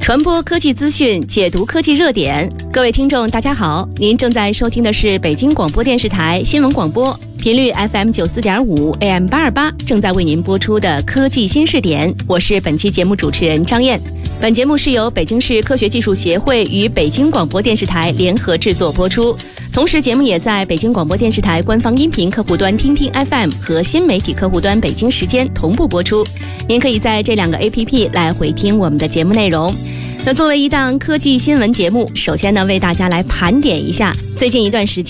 传播科技资讯，解读科技热点。各位听众大家好，您正在收听的是北京广播电视台新闻广播，频率 FM 94.5 AM 828，正在为您播出的科技新视点。我是本期节目主持人张燕。本节目是由北京市科学技术协会与北京广播电视台联合制作播出，同时节目也在北京广播电视台官方音频客户端听听 FM 和新媒体客户端北京时间同步播出。您可以在这两个 APP 来回听我们的节目内容。那作为一档科技新闻节目，首先呢为大家来盘点一下最近一段时间